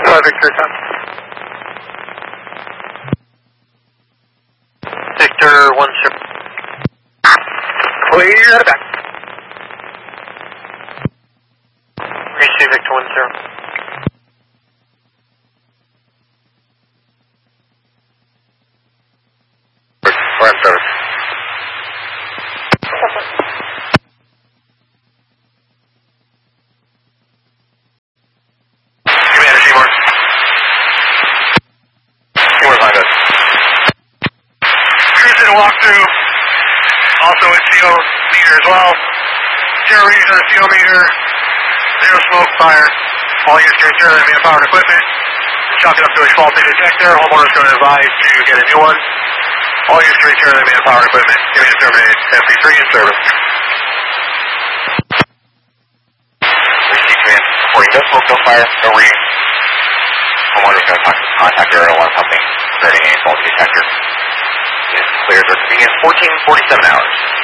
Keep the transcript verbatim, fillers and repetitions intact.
Victor ten. Victor one zero. Clear out of back. Receive Victor one zero. Front service. Commander Seymour. Seymour behind us. Cruising to walk through. Also with C O meter as well. Zero readings on the C O meter. Zero smoke, fire. All units carry zero man powered equipment. Chalk it up to a faulty detector. Homeowner's going to advise to get a new one. All units carry zero man powered equipment. Command terminated. F B three in service. Receive command. Reporting no smoke, no fire, no readings. Homeowner's going to talk, contact your airline something concerning a faulty detector. It is cleared for convenience fourteen forty-seven hours.